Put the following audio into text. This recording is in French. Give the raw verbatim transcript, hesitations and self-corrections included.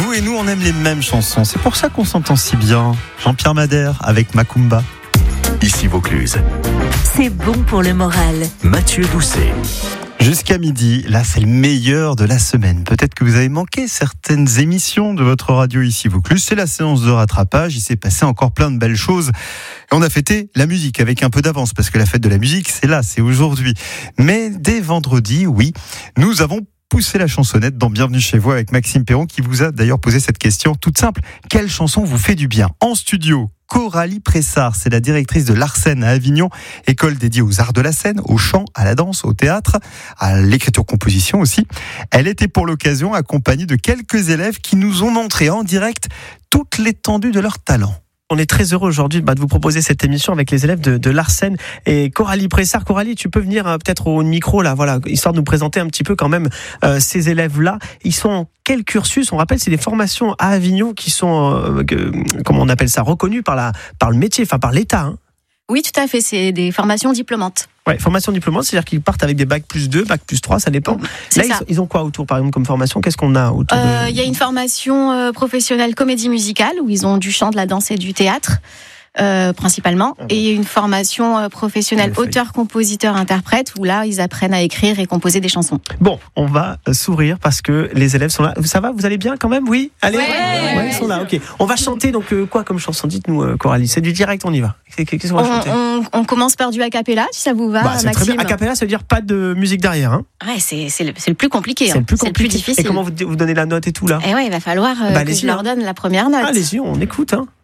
Vous et nous, on aime les mêmes chansons. C'est pour ça qu'on s'entend si bien. Jean-Pierre Madère avec Macumba. Ici Vaucluse. C'est bon pour le moral. Mathieu Doucet. Jusqu'à midi, là c'est le meilleur de la semaine. Peut-être que vous avez manqué certaines émissions de votre radio Ici Vaucluse. C'est la séance de rattrapage, il s'est passé encore plein de belles choses. Et on a fêté la musique avec un peu d'avance, parce que la fête de la musique, c'est là, c'est aujourd'hui. Mais dès vendredi, oui, nous avons poussé la chansonnette dans Bienvenue chez vous avec Maxime Perron, qui vous a d'ailleurs posé cette question toute simple. Quelle chanson vous fait du bien ? En studio, Coralie Pressard, c'est la directrice de l'Arsène à Avignon, école dédiée aux arts de la scène, au chant, à la danse, au théâtre, à l'écriture-composition aussi. Elle était pour l'occasion accompagnée de quelques élèves qui nous ont montré en direct toute l'étendue de leur talent. On est très heureux aujourd'hui bah, de vous proposer cette émission avec les élèves de, de l'Arsène et Coralie Pressard. Coralie, tu peux venir euh, peut-être au micro là, voilà, histoire de nous présenter un petit peu quand même euh, ces élèves-là. Ils sont en quel cursus ? On rappelle, c'est des formations à Avignon qui sont, euh, que, comment on appelle ça, reconnues par la, par le métier, enfin par l'État. Hein. Oui, tout à fait. C'est des formations diplômantes. Ouais, formation diplômante, c'est-à-dire qu'ils partent avec des bacs plus deux, bac plus trois, ça dépend. C'est Là, ça. Ils, ils ont quoi autour, par exemple, comme formation ? Qu'est-ce qu'on a autour Euh, de... Il y a une formation euh, professionnelle comédie musicale où ils ont du chant, de la danse et du théâtre. Euh, principalement, Ah bon. et il y a une formation euh, professionnelle auteur, compositeur, interprète où là ils apprennent à écrire et composer des chansons. Bon, on va sourire parce que les élèves sont là. Ça va, vous allez bien quand même ? Oui ? Allez, Ouais. ouais, ils sont là, ok. On va chanter donc euh, quoi comme chanson ? Dites-nous, euh, Coralie. C'est du direct, on y va. Qu'est-ce qu'on va On, chanter ? on, on commence par du a cappella, si ça vous va, Bah, c'est très Maxime. bien. A cappella, ça veut dire pas de musique derrière. Hein. Ouais, c'est, c'est, le, c'est le plus compliqué. C'est hein. le plus compliqué. difficile. Et comment vous, vous donnez la note et tout là ? Et ouais, il va falloir euh, Bah, que allez-y, je leur hein. donne la première note. Allez-y, on écoute. Hein.